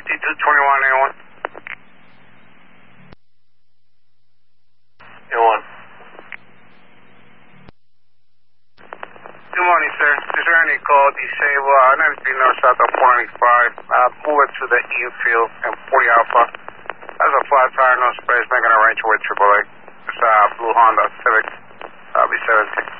5221 A1. A1. Good morning, sir. Is there any call disable? 93 north south of 495. Move it to the infield and 40 Alpha. That's a flat tire, no space, making a range with AAA. It's a blue Honda Civic. I'll be 17.